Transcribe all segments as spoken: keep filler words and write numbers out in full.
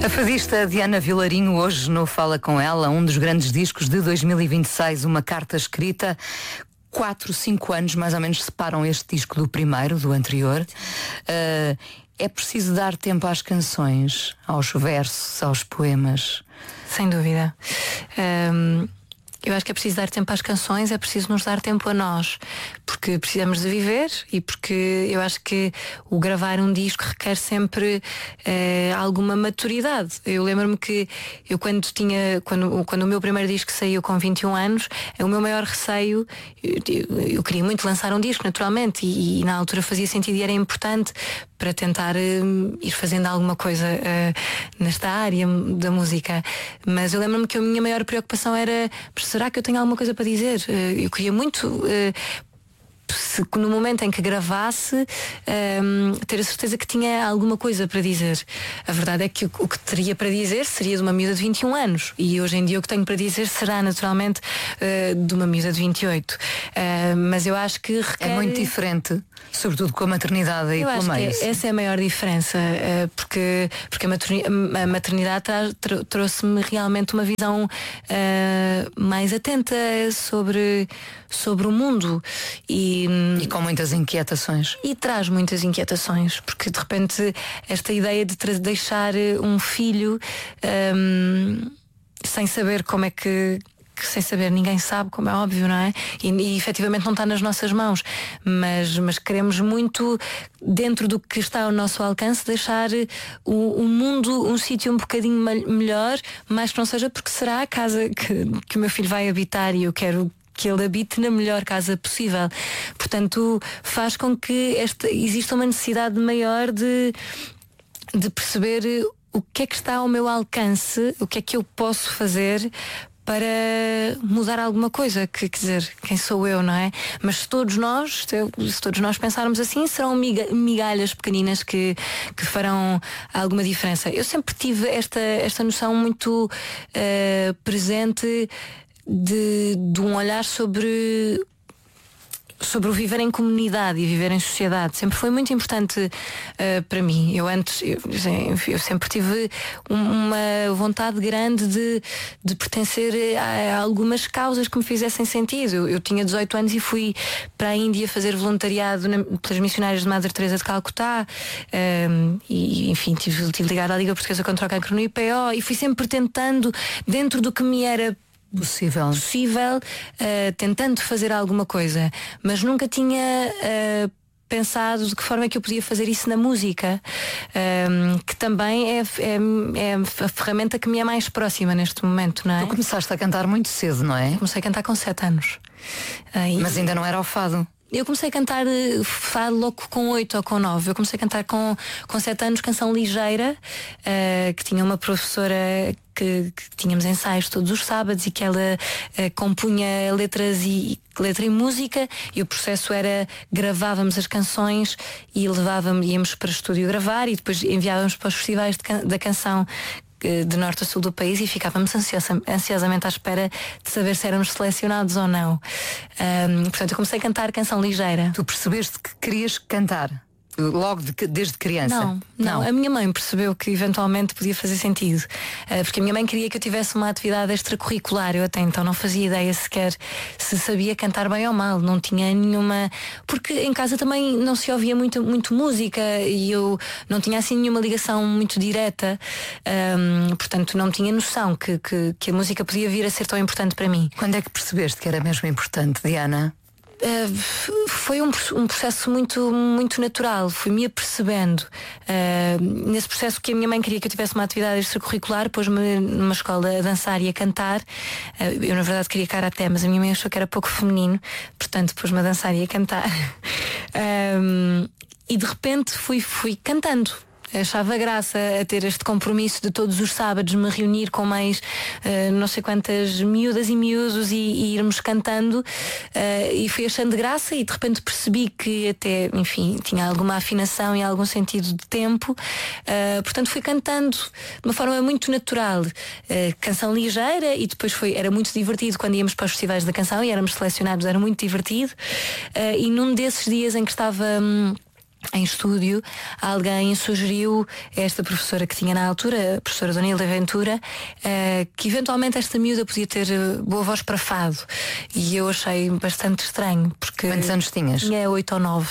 A fadista Diana Vilarinho hoje no Fala Com Ela, um dos grandes discos de dois mil e vinte e seis, uma carta escrita. Quatro, cinco anos mais ou menos separam este disco do primeiro, do anterior. Uh, é preciso dar tempo às canções, aos versos, aos poemas. Sem dúvida. Um... Eu acho que é preciso dar tempo às canções, é preciso nos dar tempo a nós, porque precisamos de viver e porque eu acho que o gravar um disco requer sempre eh, alguma maturidade. Eu lembro-me que eu quando tinha, quando, quando o meu primeiro disco saiu com vinte e um anos, o meu maior receio, eu, eu, eu queria muito lançar um disco, naturalmente, e, e na altura fazia sentido e era importante para tentar uh, ir fazendo alguma coisa uh, nesta área da música. Mas eu lembro-me que a minha maior preocupação era: será que eu tenho alguma coisa para dizer? Uh, eu queria muito uh, se, no momento em que gravasse um, ter a certeza que tinha alguma coisa para dizer. A verdade é que o, o que teria para dizer seria de uma miúda de vinte e um anos, e hoje em dia o que tenho para dizer será naturalmente uh, de uma miúda de vinte e oito. Uh, mas eu acho que requer... É muito diferente, sobretudo com a maternidade e eu pelo acho meio. Que essa é a maior diferença, uh, porque, porque a, materni- a maternidade tra- tra- trouxe-me realmente uma visão uh, mais atenta sobre, sobre o mundo e, e com muitas inquietações. E traz muitas inquietações, porque de repente esta ideia de tra- deixar um filho um, sem saber como é que que sem saber, ninguém sabe, como é óbvio, não é? E, e efetivamente não está nas nossas mãos, mas, mas queremos muito, dentro do que está ao nosso alcance, deixar o, o mundo um sítio um bocadinho mal, melhor, mais que não seja porque será a casa que, que o meu filho vai habitar e eu quero que ele habite na melhor casa possível. Portanto, faz com que esta, exista uma necessidade maior de, de perceber o que é que está ao meu alcance, o que é que eu posso fazer para mudar alguma coisa, que, quer dizer, quem sou eu, não é? Mas se todos nós, se todos nós pensarmos assim, serão migalhas pequeninas que, que farão alguma diferença. Eu sempre tive esta, esta noção muito uh, presente de, de um olhar sobre sobre o viver em comunidade e viver em sociedade. Sempre foi muito importante uh, para mim. Eu antes, eu, eu sempre tive uma vontade grande de, de pertencer a, a algumas causas que me fizessem sentido. Eu, eu tinha dezoito anos e fui para a Índia fazer voluntariado na, pelas missionárias de Madre Teresa de Calcutá, um, e enfim, tive, tive ligado à Liga Portuguesa contra o Cancro no I P O e fui sempre tentando, dentro do que me era possível, possível uh, tentando fazer alguma coisa, mas nunca tinha uh, pensado de que forma é que eu podia fazer isso na música, um, que também é, é, é a ferramenta que me é mais próxima neste momento, não é? Tu começaste a cantar muito cedo, não é? Comecei a cantar com sete anos. Uh, mas ainda não era o fado? Eu comecei a cantar fado logo com oito ou com nove. Eu comecei a cantar com, com sete anos canção ligeira, uh, que tinha uma professora que, que tínhamos ensaios todos os sábados e que ela uh, compunha letras e letra e música, e o processo era: gravávamos as canções e levávamos, íamos para o estúdio gravar e depois enviávamos para os festivais de can- da canção de norte a sul do país e ficávamos ansiosa, ansiosamente à espera de saber se éramos selecionados ou não. Um, portanto, eu comecei a cantar canção ligeira. Tu percebeste que querias cantar? Logo de, desde criança? Não, não, não. A minha mãe percebeu que eventualmente podia fazer sentido, uh, porque a minha mãe queria que eu tivesse uma atividade extracurricular. Eu até então não fazia ideia sequer se sabia cantar bem ou mal. Não tinha nenhuma... Porque em casa também não se ouvia muito, muito música e eu não tinha assim nenhuma ligação muito direta, um, portanto não tinha noção que, que, que a música podia vir a ser tão importante para mim. Quando é que percebeste que era mesmo importante, Diana? Uh, foi um, um processo muito, muito natural. Fui-me apercebendo uh, nesse processo que a minha mãe queria que eu tivesse uma atividade extracurricular, pôs-me numa escola a dançar e a cantar. uh, Eu na verdade queria karaté, mas a minha mãe achou que era pouco feminino, portanto pôs-me a dançar e a cantar. um, E de repente fui, fui cantando. Achava graça a ter este compromisso de todos os sábados me reunir com mais uh, não sei quantas miúdas e miúdos e, e irmos cantando, uh, e fui achando graça e de repente percebi que até, enfim, tinha alguma afinação e algum sentido de tempo, uh, portanto fui cantando de uma forma muito natural, uh, canção ligeira, e depois foi, era muito divertido quando íamos para os festivais da canção e éramos selecionados, era muito divertido, uh, e num desses dias em que estava... Hum, em estúdio, alguém sugeriu a esta professora que tinha na altura, a professora Dona Hilda Ventura, uh, que eventualmente esta miúda podia ter boa voz para fado. E eu achei bastante estranho, porque... Quantos anos tinhas? Tinha oito ou nove.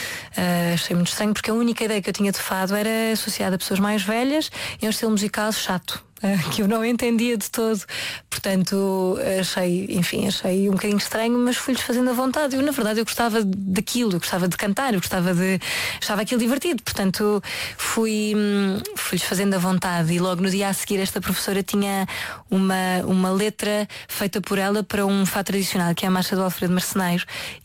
Uh, achei muito estranho, porque a única ideia que eu tinha de fado era associada a pessoas mais velhas e a um estilo musical chato, que eu não entendia de todo. Portanto, achei, enfim, achei um bocadinho estranho, mas fui-lhes fazendo a vontade. Eu, na verdade, eu gostava daquilo, eu gostava de cantar, eu gostava de... achava aquilo divertido. Portanto, fui, fui-lhes fazendo a vontade. E logo no dia a seguir esta professora tinha uma, uma letra feita por ela para um fado tradicional, que é a Marcha do Alfredo Marceneiro.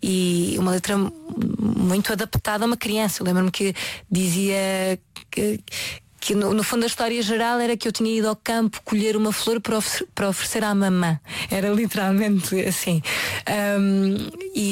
E uma letra muito adaptada a uma criança. Eu lembro-me que dizia que... que no, no fundo a história geral era que eu tinha ido ao campo colher uma flor para, ofer- para oferecer à mamã. Era literalmente assim. Um,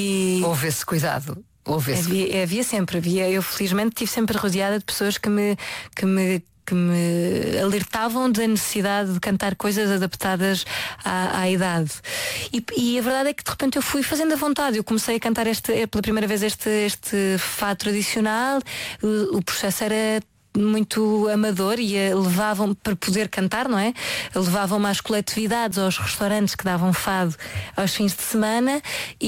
e houve esse cuidado. Houve esse... Havia, havia sempre, havia, eu felizmente estive sempre rodeada de pessoas que me, que me que me alertavam da necessidade de cantar coisas adaptadas à, à idade. E, e a verdade é que de repente eu fui fazendo a vontade. Eu comecei a cantar este, pela primeira vez este, este fado tradicional. O, o processo era muito amador e levavam para poder cantar, não é? Levavam-me às coletividades, aos restaurantes que davam fado aos fins de semana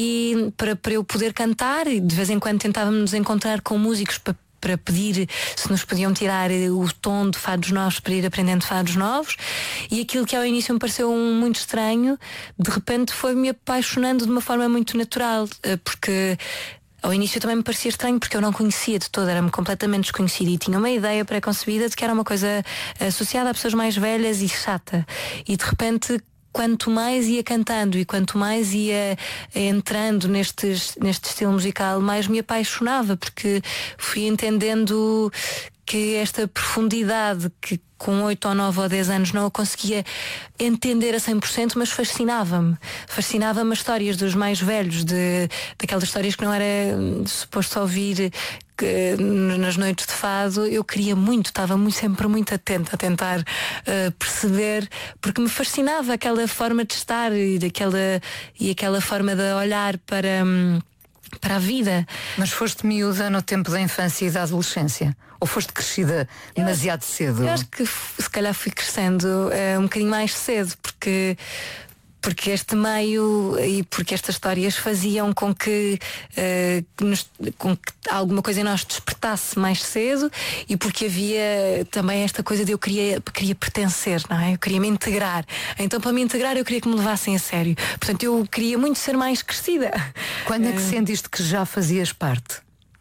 e para, para eu poder cantar, e de vez em quando tentávamos nos encontrar com músicos para para pedir se nos podiam tirar o tom de fados novos para ir aprendendo fados novos. E aquilo que ao início me pareceu muito estranho, de repente foi-me apaixonando de uma forma muito natural, porque ao início também me parecia estranho, porque eu não conhecia de todo, era-me completamente desconhecida e tinha uma ideia pré-concebida de que era uma coisa associada a pessoas mais velhas e chata. E de repente, quanto mais ia cantando e quanto mais ia entrando nestes, neste estilo musical, mais me apaixonava, porque fui entendendo que esta profundidade que com oito ou nove ou dez anos não a conseguia entender a cem por cento, mas fascinava-me. Fascinava-me as histórias dos mais velhos, de, daquelas histórias que não era suposto ouvir que, nas noites de fado. Eu queria muito, estava muito, sempre muito atenta a tentar uh, perceber, porque me fascinava aquela forma de estar e, daquela, e aquela forma de olhar para... Um, para a vida. Mas foste miúda no tempo da infância e da adolescência? Ou foste crescida eu demasiado acho, cedo? Eu acho que se calhar fui crescendo uh, um bocadinho mais cedo, porque porque este meio e porque estas histórias faziam com que, uh, que nos, com que alguma coisa em nós despertasse mais cedo, e porque havia também esta coisa de eu queria, queria pertencer, não é? Eu queria me integrar. Então, para me integrar, eu queria que me levassem a sério. Portanto, eu queria muito ser mais crescida. Quando é que uh, sentiste que já fazias parte?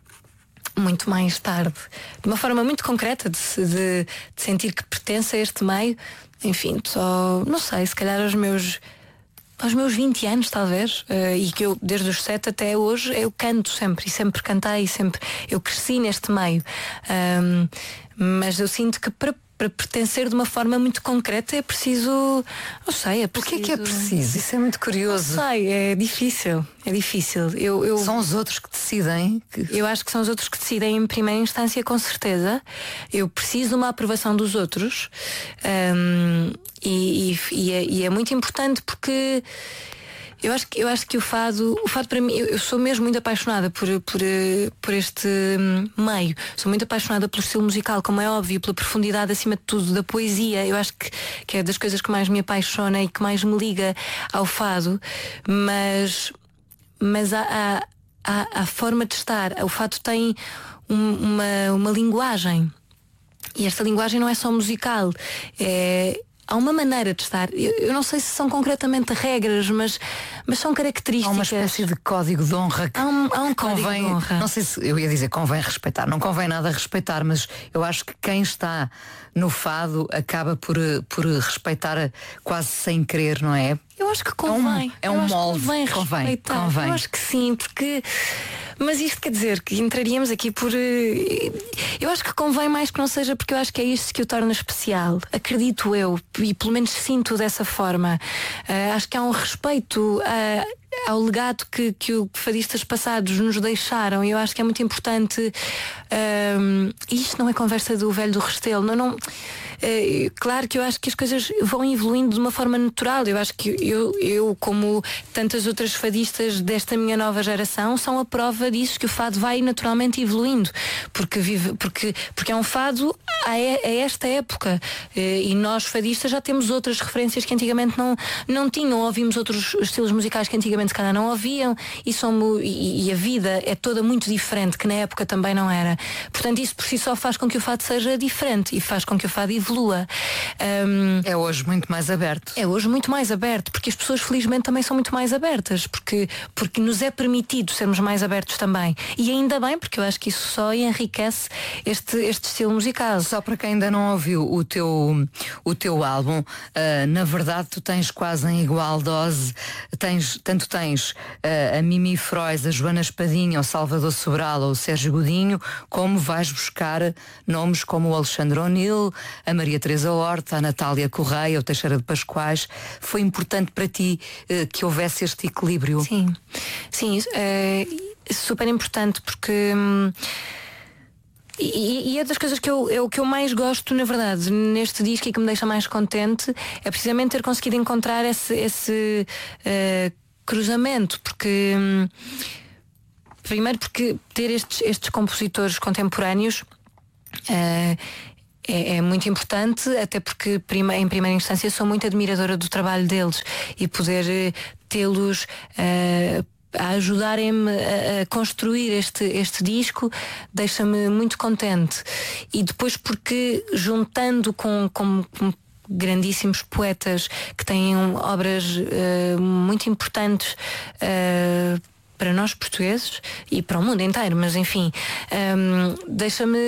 Muito mais tarde. De uma forma muito concreta de, de, de sentir que pertence a este meio. Enfim, só, não sei, se calhar aos meus aos meus vinte anos talvez, uh, e que eu desde os sete até hoje eu canto sempre e sempre cantei e sempre eu cresci neste meio, um, mas eu sinto que para Para pertencer de uma forma muito concreta é preciso, não sei, é preciso... O que é que é preciso? Isso é muito curioso. Não sei, é difícil, é difícil. Eu, eu, são os outros que decidem? Que... Eu acho que são os outros que decidem em primeira instância, com certeza. Eu preciso de uma aprovação dos outros, um, e, e, e, é, e é muito importante porque... Eu acho que, eu acho que o fado, o fado para mim, eu, eu sou mesmo muito apaixonada por, por, por este meio. Sou muito apaixonada pelo estilo musical, como é óbvio, pela profundidade acima de tudo da poesia. Eu acho que, que é das coisas que mais me apaixona e que mais me liga ao fado. Mas, mas há, há, há a forma de estar. O fado tem um, uma, uma linguagem. E esta linguagem não é só musical. É... Há uma maneira de estar. Eu, eu não sei se são concretamente regras, mas, mas são características. Há uma espécie de código de honra que há um, há um convém, código de honra. Não sei se eu ia dizer convém respeitar. Não convém nada respeitar, mas eu acho que quem está no fado acaba por, por respeitar quase sem querer, não é? Eu acho que convém. É um, é um eu molde. Convém, convém, convém. Eu acho que sim, porque... Mas isto quer dizer que entraríamos aqui por... Eu acho que convém mais que não seja, porque eu acho que é isto que o torna especial. Acredito eu, e pelo menos sinto dessa forma. Uh, acho que há um respeito a... ao legado que, que os fadistas passados nos deixaram, e eu acho que é muito importante. Um, isto não é conversa do velho do Restelo, não, não, uh, claro que eu acho que as coisas vão evoluindo de uma forma natural. Eu acho que eu, eu, como tantas outras fadistas desta minha nova geração, são a prova disso, que o fado vai naturalmente evoluindo, porque, vive, porque, porque é um fado a, a esta época, uh, e nós fadistas já temos outras referências que antigamente não, não tinham, ouvimos outros estilos musicais que antigamente se calhar não ouviam, e, somos, e, e a vida é toda muito diferente, que na época também não era. Portanto, isso por si só faz com que o fado seja diferente e faz com que o fado evolua. Um, é hoje muito mais aberto. É hoje muito mais aberto, porque as pessoas felizmente também são muito mais abertas, porque, porque nos é permitido sermos mais abertos também. E ainda bem, porque eu acho que isso só enriquece este, este estilo musical. Só para quem ainda não ouviu o teu, o teu álbum, uh, na verdade tu tens quase em igual dose, tens, tanto tens uh, a Mimi Frois, a Joana Espadinha, o Salvador Sobral ou o Sérgio Godinho, como vais buscar nomes como o Alexandre O'Neill, a Maria Teresa Horta, a Natália Correia, o Teixeira de Pascoais. Foi importante para ti uh, que houvesse este equilíbrio? Sim, sim, é super importante, porque hum, E, e é das coisas que eu, é o que eu mais gosto, na verdade, neste disco, e que me deixa mais contente, é precisamente ter conseguido encontrar esse, esse uh, cruzamento, porque hum, primeiro porque ter estes, estes compositores contemporâneos uh, é, é muito importante, até porque prima, em primeira instância sou muito admiradora do trabalho deles, e poder uh, tê-los uh, a ajudarem-me a, a construir este, este disco deixa-me muito contente. E depois porque juntando com, com, com grandíssimos poetas que têm obras uh, muito importantes uh, para nós portugueses e para o mundo inteiro, mas enfim, um, deixa-me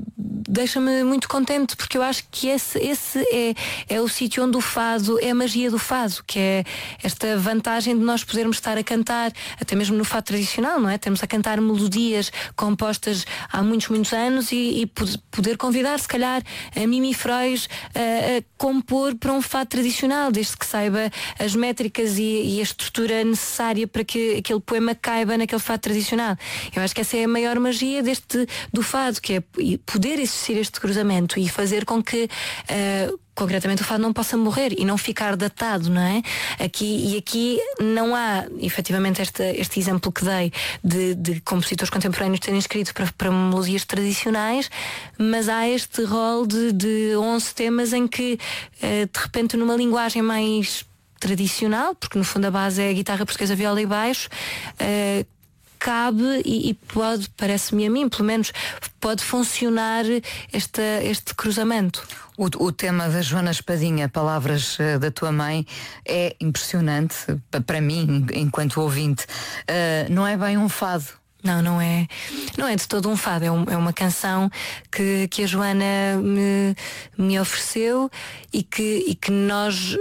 deixa-me muito contente, porque eu acho que esse, esse é, é o sítio onde o fado é a magia do fado, que é esta vantagem de nós podermos estar a cantar, até mesmo no fado tradicional, não é? Temos a cantar melodias compostas há muitos, muitos anos, e, e poder convidar, se calhar, a Mimi Frois a, a compor para um fado tradicional, desde que saiba as métricas e, e a estrutura necessária para que aquele poema caiba naquele fado tradicional. Eu acho que essa é a maior magia deste, do fado, que é poder existir este cruzamento e fazer com que uh, concretamente o fado não possa morrer e não ficar datado, não é? Aqui, e aqui não há efetivamente este, este exemplo que dei de, de compositores contemporâneos terem escrito para, para melodias tradicionais, mas há este rol de, de onze temas em que uh, de repente numa linguagem mais tradicional, porque no fundo a base é a guitarra portuguesa, viola e baixo, uh, cabe e, e pode, parece-me a mim, pelo menos, pode funcionar este, este cruzamento. O, o tema da Joana Espadinha, Palavras uh, da Tua Mãe, é impressionante para mim, enquanto ouvinte. Uh, não é bem um fado. Não, não é, não é de todo um fado, é, um, é uma canção que, que a Joana me, me ofereceu e que, e que nós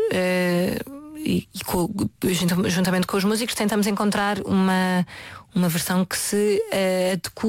uh, e, e com, juntamente com os músicos tentamos encontrar uma, uma versão que se uh, adeque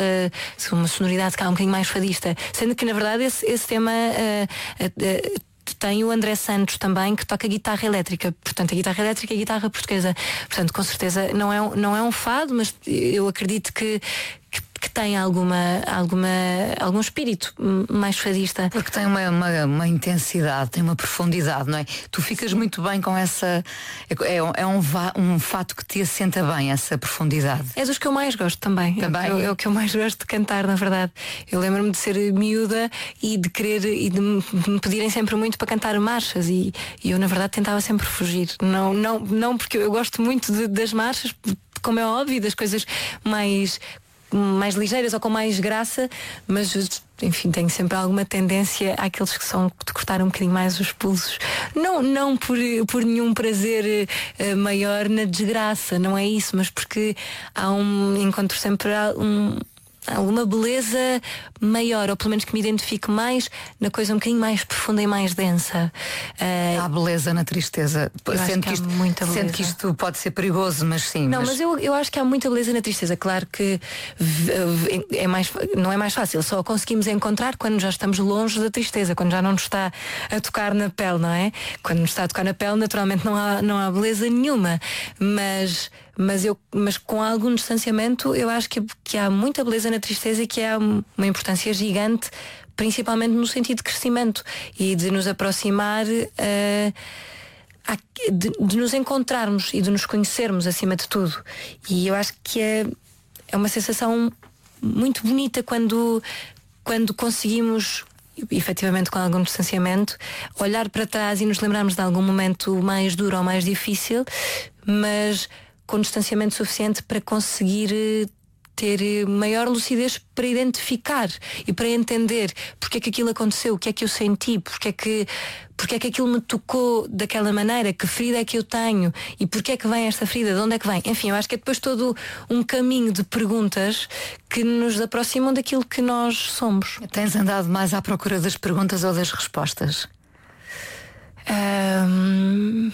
uh, uma sonoridade que há um bocadinho mais fadista, sendo que na verdade esse, esse tema uh, uh, uh, tem o André Santos também, que toca guitarra elétrica, portanto a guitarra elétrica e a guitarra portuguesa, portanto com certeza não é, não é um fado, mas eu acredito que, que, que tem alguma, alguma, algum espírito mais fadista. Porque tem uma, uma, uma intensidade, tem uma profundidade, não é? Tu ficas muito bem com essa, é, é um, um fato que te assenta bem, essa profundidade. É dos que eu mais gosto também, também? É, é o que eu mais gosto de cantar, na verdade. Eu lembro-me de ser miúda e de querer, e de me pedirem sempre muito para cantar marchas, e, e eu na verdade tentava sempre fugir, não, não, não porque eu gosto muito de, das marchas, como é óbvio, das coisas mais mais ligeiras ou com mais graça, mas enfim, tenho sempre alguma tendência àqueles que são de cortar um bocadinho mais os pulsos, não, não por, por nenhum prazer uh, maior na desgraça, não é isso, mas porque há um encontro sempre um alguma beleza maior, ou pelo menos que me identifique mais na coisa um bocadinho mais profunda e mais densa. Uh, há beleza na tristeza. Sendo que, que, isto, sendo que isto pode ser perigoso, mas sim. Não, mas, mas eu, eu acho que há muita beleza na tristeza. Claro que é mais, não é mais fácil, só conseguimos encontrar quando já estamos longe da tristeza, quando já não nos está a tocar na pele, não é? Quando nos está a tocar na pele, naturalmente não há, não há beleza nenhuma, mas Mas, eu, mas com algum distanciamento eu acho que, que há muita beleza na tristeza e que há uma importância gigante principalmente no sentido de crescimento e de nos aproximar, uh, de, de nos encontrarmos e de nos conhecermos acima de tudo. E eu acho que é, é uma sensação muito bonita quando, quando conseguimos, efetivamente com algum distanciamento, olhar para trás e nos lembrarmos de algum momento mais duro ou mais difícil, mas com distanciamento suficiente para conseguir ter maior lucidez para identificar e para entender porque é que aquilo aconteceu, o que é que eu senti, porque é que, porque é que aquilo me tocou daquela maneira, que ferida é que eu tenho e porque é que vem esta ferida, de onde é que vem. Enfim, eu acho que é depois todo um caminho de perguntas que nos aproximam daquilo que nós somos. Tens andado mais à procura das perguntas ou das respostas? Um...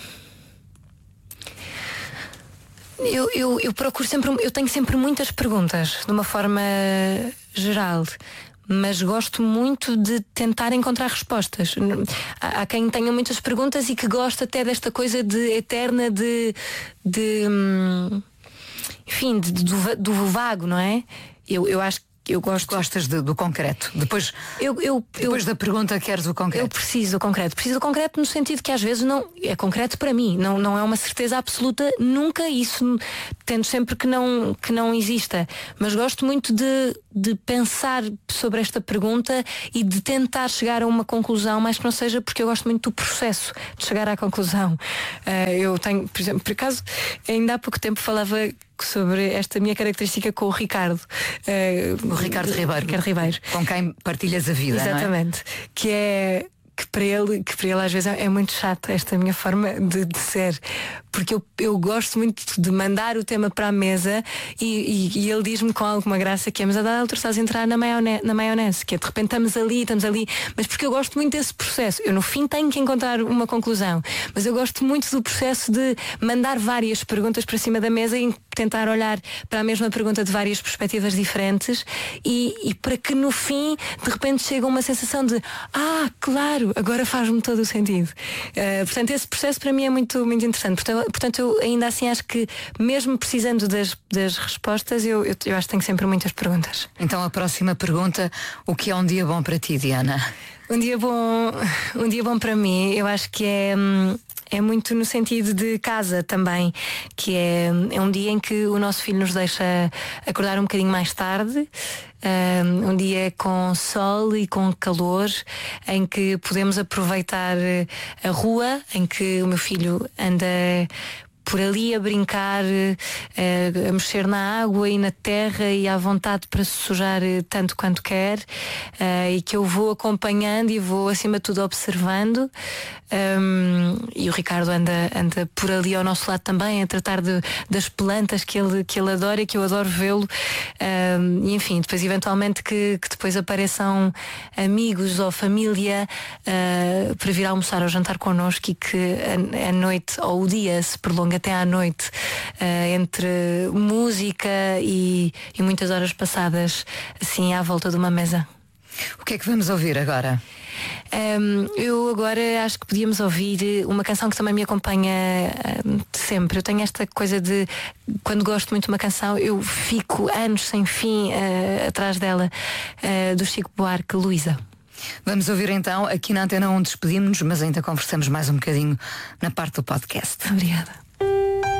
Eu, eu, eu procuro sempre, eu tenho sempre muitas perguntas, de uma forma geral, mas gosto muito de tentar encontrar respostas. Há, há quem tenha muitas perguntas e que gosta até desta coisa de eterna de, de enfim, de, do, do vago, não é? Eu, eu acho que eu gosto. Gostas de, do concreto. Depois, eu, eu, depois eu, da pergunta, queres o concreto? Eu preciso do concreto. Preciso do concreto no sentido que às vezes não é concreto para mim. Não, não é uma certeza absoluta. Nunca isso. Tento sempre que não, que não exista. Mas gosto muito de, de pensar sobre esta pergunta e de tentar chegar a uma conclusão, mas que não seja, porque eu gosto muito do processo de chegar à conclusão. Uh, eu tenho, por exemplo, por acaso, ainda há pouco tempo falava sobre esta minha característica com o Ricardo. Uh, o Ricardo Ribeiro. Ricardo Ribeiro. Com quem partilhas a vida. Exatamente. Não é? Que é que para ele, que para ele às vezes é muito chato esta minha forma de, de ser, porque eu, eu gosto muito de mandar o tema para a mesa e, e, e ele diz-me com alguma graça que é, mas a dada altura estás a entrar na maionese, na maionese, que é de repente estamos ali, estamos ali, mas porque eu gosto muito desse processo. Eu no fim tenho que encontrar uma conclusão, mas eu gosto muito do processo de mandar várias perguntas para cima da mesa e tentar olhar para a mesma pergunta de várias perspectivas diferentes e, e para que no fim de repente chega uma sensação de ah, claro, agora faz-me todo o sentido. Uh, portanto, esse processo para mim é muito, muito interessante. Portanto, portanto, eu ainda assim acho que mesmo precisando das, das respostas, eu, eu, eu acho que tenho sempre muitas perguntas. Então a próxima pergunta, o que é um dia bom para ti, Diana? Um dia bom, um dia bom para mim, eu acho que é, é muito no sentido de casa também, que é, é um dia em que o nosso filho nos deixa acordar um bocadinho mais tarde, um, um dia com sol e com calor, em que podemos aproveitar a rua, em que o meu filho anda por ali a brincar, a mexer na água e na terra e à vontade para se sujar tanto quanto quer, e que eu vou acompanhando e vou acima de tudo observando. Um, e o Ricardo anda, anda por ali ao nosso lado também a tratar de, das plantas que ele, que ele adora e que eu adoro vê-lo. Um, e enfim, depois eventualmente que, que depois apareçam amigos ou família uh, para vir almoçar ou jantar connosco e que a, a noite ou o dia se prolonga até à noite, uh, entre música e, e muitas horas passadas assim à volta de uma mesa. O que é que vamos ouvir agora? Um, eu agora acho que podíamos ouvir uma canção que também me acompanha um, sempre. Eu tenho esta coisa de, quando gosto muito de uma canção, eu fico anos sem fim uh, atrás dela, uh, do Chico Buarque, Luísa. Vamos ouvir então, aqui na Antena um despedimos-nos, mas ainda conversamos mais um bocadinho na parte do podcast. Obrigada.